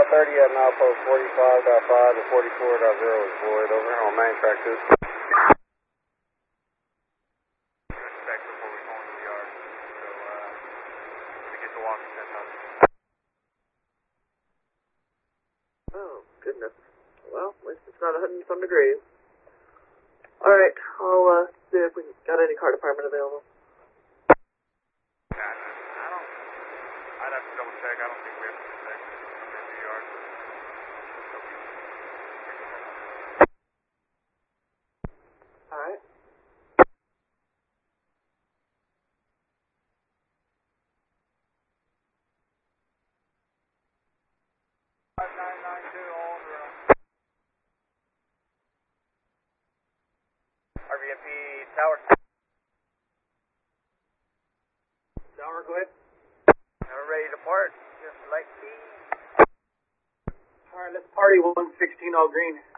30 at milepost 45.5 and 44.0 is void. Over here on main track 2. Back before we go into the yard. So, we get to Washington. Oh, goodness. Well, at least it's not 100 some degrees. Alright, I'll see if we got any car department available. I'd have to double check. I don't think we have to check in the yard. Alright. RVMP Tower. Tower, go ahead. We're ready to part. Just like speed. Alright, let's party 116 all green.